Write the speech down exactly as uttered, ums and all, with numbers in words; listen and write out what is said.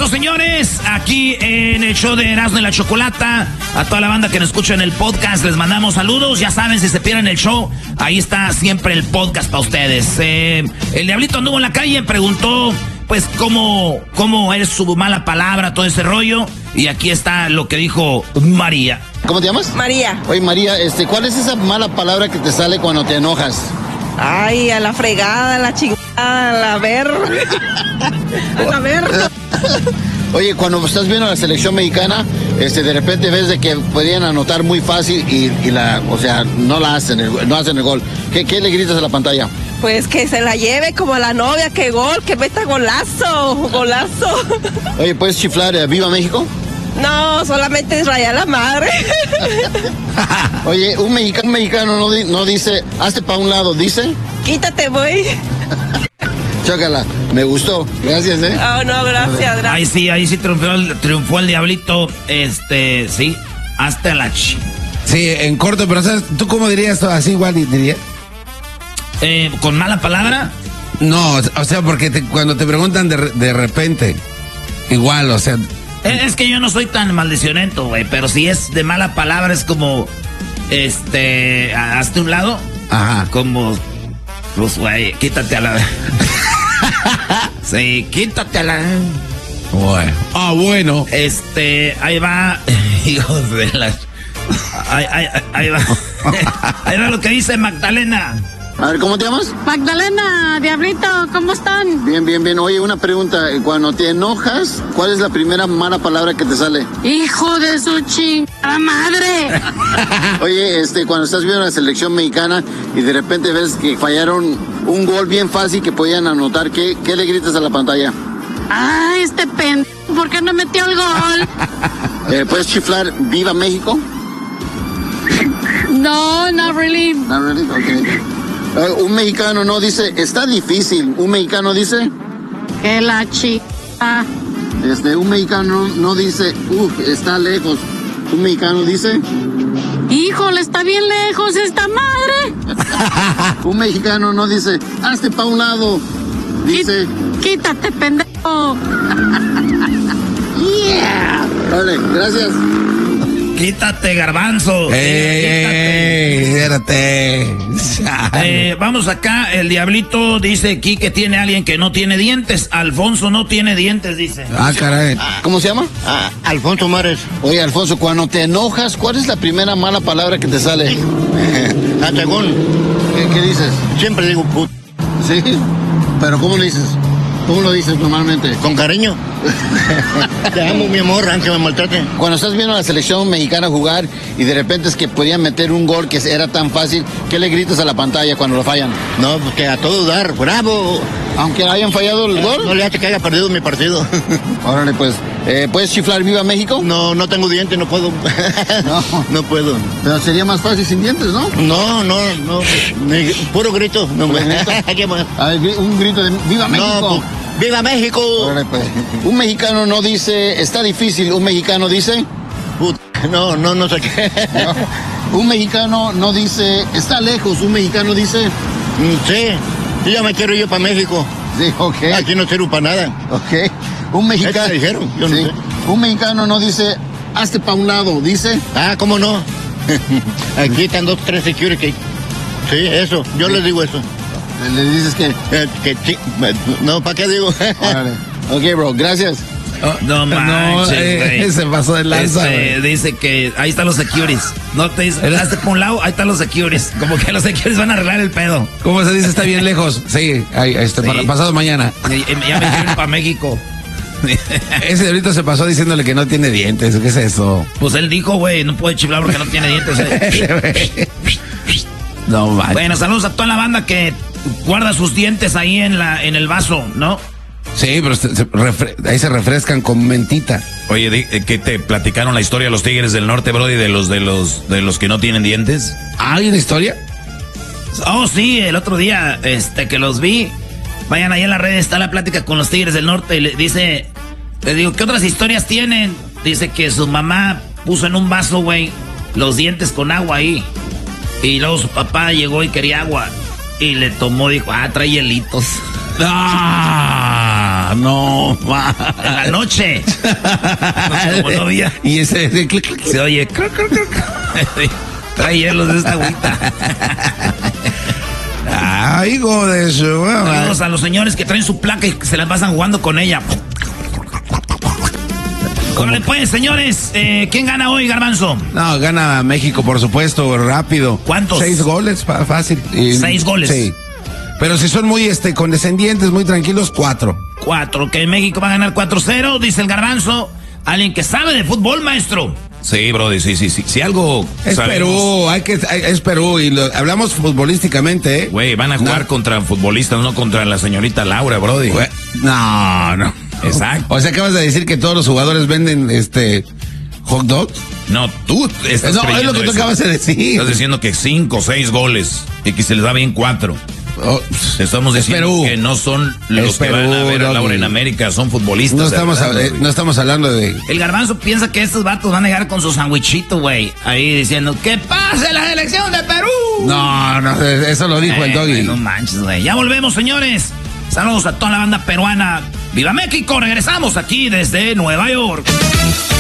Bueno, señores, aquí en el show de Erasmo y la Chocolata, a toda la banda que nos escucha en el podcast, les mandamos saludos. Ya saben, si se pierden el show, ahí está siempre el podcast para ustedes. Eh, el Diablito anduvo en la calle, preguntó, pues, cómo, cómo es su mala palabra, todo ese rollo. Y aquí está lo que dijo María. ¿Cómo te llamas? María. Oye, María, este, ¿cuál es esa mala palabra que te sale cuando te enojas? Ay, a la fregada, a la chingada, a la ver. A la ver. Oye, cuando estás viendo la selección mexicana, este, de repente ves de que podían anotar muy fácil y, y la, o sea, no la hacen, el, no hacen el gol. ¿Qué, qué le gritas a la pantalla? Pues que se la lleve como la novia, que gol, que meta golazo, golazo. Oye, ¿puedes chiflar eh, Viva México? No, solamente es rayar la madre. Oye, un mexicano, un mexicano no, di, no dice, hazte para un lado, dice. Quítate, voy. Chócala, me gustó, gracias, ¿eh? Oh, no, gracias, gracias. Ahí sí, ahí sí triunfó el, triunfó el Diablito, este, sí, hasta la ch... Sí, en corto, pero ¿sabes? ¿Tú cómo dirías esto? Así igual dirías. Eh, ¿con mala palabra? No, o sea, porque te, cuando te preguntan de, de repente, igual, o sea... Es que yo no soy tan maldicionento, güey, pero si es de mala palabra es como, este, hazte un lado. Ajá. Como, pues, güey, quítate a la... Sí, quítate a la... Bueno. Ah, bueno. Este, ahí va, hijos de las... Ahí, ahí, ahí va. Ahí va lo que dice Magdalena. A ver, ¿cómo te llamas? Magdalena, Diablito, ¿cómo están? Bien, bien, bien. Oye, una pregunta. Cuando te enojas, ¿cuál es la primera mala palabra que te sale? Hijo de su chingada madre. Oye, este, cuando estás viendo la selección mexicana y de repente ves que fallaron un gol bien fácil que podían anotar, ¿qué, qué le gritas a la pantalla? Ah, este pendejo, ¿por qué no metió el gol? eh, ¿Puedes chiflar Viva México? No, not really. Not really? Okay. Uh, un mexicano no dice, está difícil. Un mexicano dice... Que la chica. Este, un mexicano no dice, uff, está lejos. Un mexicano dice... Híjole, está bien lejos esta madre. Un mexicano no dice, hazte pa' un lado. Dice... Quítate, pendejo. Yeah. Vale, gracias. Quítate, garbanzo. ¡Ey, espérate! Eh, vamos acá, el Diablito dice aquí que tiene alguien que no tiene dientes. Alfonso no tiene dientes, dice. Ah, caray. ¿Cómo se llama? Ah, Alfonso Mares. Oye, Alfonso, cuando te enojas, ¿cuál es la primera mala palabra que te sale? Atagón. ¿Qué, qué dices? Siempre digo put. Sí, pero ¿cómo lo dices? ¿Cómo lo dices normalmente? Con cariño. Te amo, mi amor, aunque me maltrate. Cuando estás viendo a la selección mexicana jugar y de repente es que podían meter un gol que era tan fácil, ¿qué le gritas a la pantalla cuando lo fallan? No, pues que a todo dar, bravo. Aunque hayan fallado el gol. No le hace que haya perdido mi partido. Órale, pues, eh, ¿puedes chiflar Viva México? No, no tengo dientes, no puedo. No. No puedo. Pero sería más fácil sin dientes, ¿no? No, no, no. Ni- puro grito. No, ¿Puro grito? ¿Qué más? A ver, un grito de Viva México. No, pues, ¡viva México! Órale, pues. Un mexicano no dice, está difícil. Un mexicano dice... Put- No, no, no sé qué. No. Un mexicano no dice, está lejos. Un mexicano dice... Mm, Sí, yo ya me quiero ir para México. Sí, ok. Aquí no sirvo para nada. Ok. Un mexicano... Eso me dijeron, yo no Sí. sé. Un mexicano no dice, hazte pa' un lado. Dice... Ah, ¿cómo no? Aquí están dos, tres security. Sí, eso, yo les digo eso. Le dices que... Eh, que chi- no, ¿para qué digo? Órale. Ok, bro, gracias. Oh, no manches, eh, güey. se pasó de lanza, Este, güey. dice que ahí están los securities. No te dice, hazte por un lado, ahí están los securities. Como que los securities van a arreglar el pedo. ¿Cómo se dice? Está bien lejos. Sí, ahí, este, Sí. para- pasado mañana. Y- y ya me quiero ir para México. Ese Diablito se pasó diciéndole que no tiene dientes. ¿Qué es eso? Pues él dijo, güey, no puede chiflar porque no tiene dientes. eh. No manches. Bueno, saludos a toda la banda que guarda sus dientes ahí en la en el vaso, ¿no? Sí, pero se- se refre- ahí se refrescan con mentita. Oye, di- eh, ¿qué te platicaron la historia de los Tigres del Norte, Brody, de los de los de los que no tienen dientes? ¿Hay una historia? Oh, sí, el otro día este que los vi. Vayan ahí en la red, está la plática con los Tigres del Norte y le dice, le digo, ¿qué otras historias tienen? Dice que su mamá puso en un vaso, güey, los dientes con agua ahí. Y luego su papá llegó y quería agua. Y le tomó, dijo, ah, trae hielitos. Ah, no, ma. En la noche. No, como no había. Y ese, ese clic, clic. Se oye. Cruc, cruc, cruc. Trae hielos de esta agüita. Ay, hijo de su... Saludos a los señores que traen su placa y se las pasan jugando con ella. Órale pues, señores, eh, ¿quién gana hoy, Garbanzo? No, gana México, por supuesto, rápido. ¿Cuántos? Seis goles, fácil. Y, ¿Seis goles? Sí. Pero si son muy este condescendientes, muy tranquilos, cuatro. Cuatro, que México va a ganar cuatro cero, dice el Garbanzo. Alguien que sabe de fútbol, maestro. Sí, brody, sí, sí, sí. Si algo Es sabemos, Perú, hay que, hay- es Perú, y lo, hablamos futbolísticamente, ¿eh? güey, van a jugar No. contra futbolistas, no contra la señorita Laura, brody. Güey, No, no. Exacto. O sea, acabas de decir que todos los jugadores venden este hot dogs. No, tú estás No, es creyendo lo que tú eso. acabas de decir. Estás diciendo que cinco, seis goles y que se les da bien cuatro. Oh, Te estamos es diciendo Perú. que no son los Es que van a Perú, ver a Laura Doggy. en América, son futbolistas. No de estamos, verdad, hab- eh, brody. no estamos hablando de... El Garbanzo piensa que estos vatos van a llegar con su sandwichito, güey. Ahí diciendo, ¡que pase la selección de Perú! No, no, eso lo dijo el Eh, Doggy. güey, no manches, güey. Ya volvemos, señores. Saludos a toda la banda peruana. ¡Viva México! Regresamos aquí desde Nueva York.